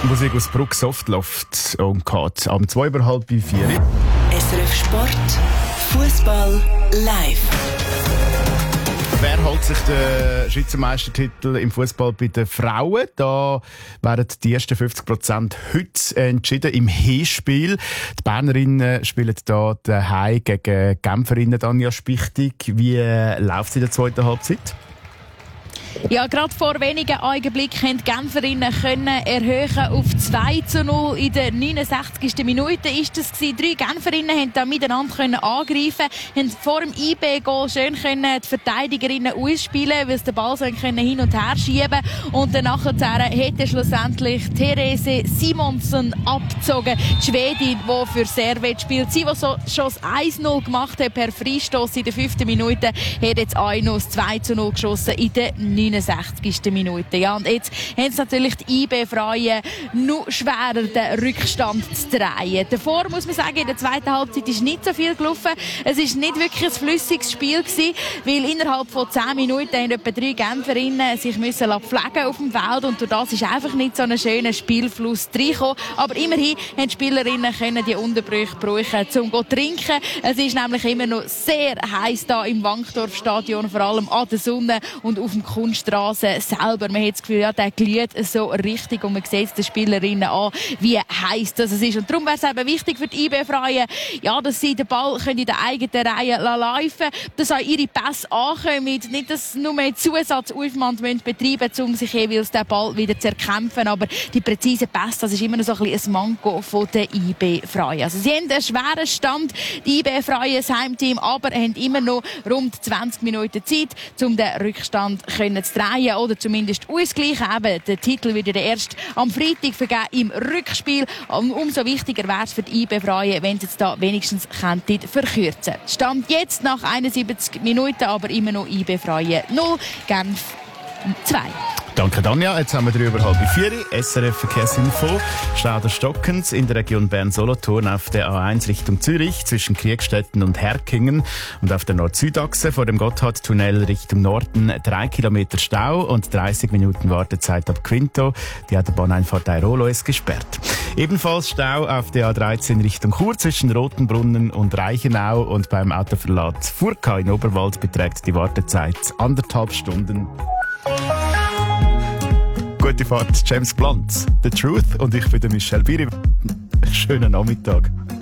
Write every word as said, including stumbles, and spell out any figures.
Musik aus Bruck Softloft und geht am zwei über halb vier. S R F Sport, Fußball live. Wer holt sich den Schweizer Meistertitel im Fußball bei den Frauen? Da werden die ersten fünfzig Prozent heute entschieden im Hinspiel. Die Bernerinnen spielen hier daheim gegen Genferinnen. Anja Spichtig, wie läuft es in der zweiten Halbzeit? Ja, gerade vor wenigen Augenblicken können die Genferinnen können erhöhen auf zwei zu null. In der neunundsechzigsten Minute ist das gewesen. Drei Genferinnen haben da miteinander können angreifen, haben vor dem I B-Goal schön können die Verteidigerinnen ausspielen, weil sie den Ball so können hin und her schieben. Und dann nachher hätte schlussendlich Therese Simonsson abgezogen. Die Schwedin, die für Servet spielt. Sie, die so schon das eins zu null gemacht hat per Freistoss in der fünften Minute, hat jetzt auch noch das zwei zu null geschossen in der neunundsechzigsten Minute. Ja, und jetzt haben es natürlich die I B-Freien noch schwerer, den Rückstand zu drehen. Davor muss man sagen, in der zweiten Halbzeit ist nicht so viel gelaufen. Es ist nicht wirklich ein flüssiges Spiel gewesen, weil innerhalb von zehn Minuten haben etwa drei Genferinnen sich müssen pflegen auf dem Feld und durch das ist einfach nicht so ein schöner Spielfluss reingekommen. Aber immerhin haben die Spielerinnen können die Unterbrüche brauchen, um zu trinken. Es ist nämlich immer noch sehr heiß da im Wankdorfstadion, vor allem an der Sonne und auf dem Kunststraße selber. Man hat das Gefühl, ja, der glüht so richtig und man sieht den Spielerinnen an, wie heiß das ist. Und darum wäre es eben wichtig für die I B-Freien, ja, dass sie den Ball können in der eigenen Reihe laufen können, dass auch ihre Pässe ankommen, nicht dass nur mehr Zusatzaufwand betreiben müssen, um sich jeweils den Ball wieder zu erkämpfen. Aber die präzisen Pässe, das ist immer noch so ein bisschen ein Manko von den I B-Freien. Also sie haben einen schweren Stand, die I B-Freien, das Heimteam, aber haben immer noch rund zwanzig Minuten Zeit, um den Rückstand können zu drehen oder zumindest ausgleichen. Eben, der Titel wird ja erst am Freitag vergeben im Rückspiel. Umso wichtiger wäre es für die I B-Freien, wenn sie jetzt da wenigstens könnten verkürzen. Stand jetzt nach einundsiebzig Minuten, aber immer noch I B-Freie null, Genf zwei. Danke, Danja. Jetzt haben wir drei über halb vier. S R F Verkehrsinfo. Stau der Stockens in der Region Bern-Solothurn auf der A eins Richtung Zürich zwischen Kriegstetten und Herkingen und auf der Nord-Süd-Achse vor dem Gotthardtunnel Richtung Norden drei Kilometer Stau und dreißig Minuten Wartezeit ab Quinto. Die Autobahneinfahrt Airolo ist gesperrt. Ebenfalls Stau auf der A dreizehn Richtung Chur zwischen Rotenbrunnen und Reichenau und beim Autoverlad Furka in Oberwald beträgt die Wartezeit anderthalb Stunden. Gute Fahrt, James Blunt, The Truth und ich bin der Michel Biri. Schönen Nachmittag.